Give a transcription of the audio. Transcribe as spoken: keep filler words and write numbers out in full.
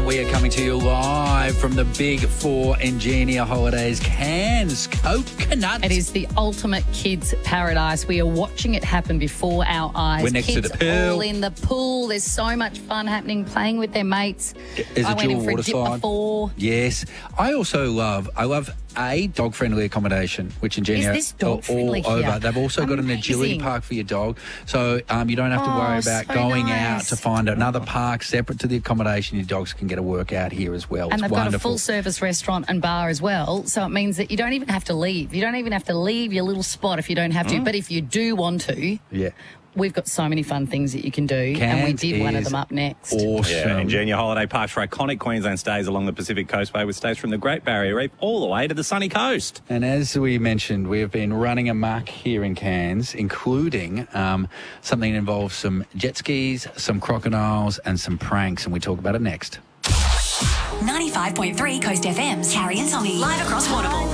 And we are coming to you live from the Big Four Ingenia Holidays Cairns Coconut. It is the ultimate kids' paradise. We are watching it happen before our eyes. We're next to kids the pool. all in the pool. There's so much fun happening, playing with their mates. There's I a went in dual for a water dip slide. before. Yes. I also love, I love a dog-friendly accommodation, which Ingenia Is this are dog-friendly all here? over. They've also got an Amazing. agility park for your dog, so um, you don't have to Oh, worry about so going nice. out to find another park separate to the accommodation. Your dogs can get a workout here as well. And it's they've wonderful. got a full-service restaurant and bar as well, so it means that you don't even have to leave. You don't even have to leave your little spot if you don't have to. Mm. But if you do want to, Yeah. we've got so many fun things that you can do, and we Cairns did one of is them up next. Awesome. Yeah, Ingenia Holiday Parks for iconic Queensland stays along the Pacific Coastway with stays from the Great Barrier Reef all the way to the sunny coast. And as we mentioned, we have been running amok here in Cairns, including um, something that involves some jet skis, some crocodiles, and some pranks, and we talk about it next. ninety-five point three Coast F M's Carrie and Tommy live across Waterville.